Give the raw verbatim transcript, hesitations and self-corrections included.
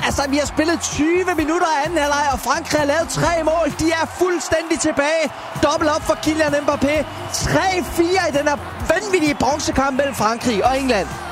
Altså, vi har spillet tyve minutter af anden halvleg, og Frankrig har lavet tre mål. De er fuldstændig tilbage. Dobbelt op for Kylian Mbappé. tre fire i den her vanvittige bronzekamp mellem Frankrig og England.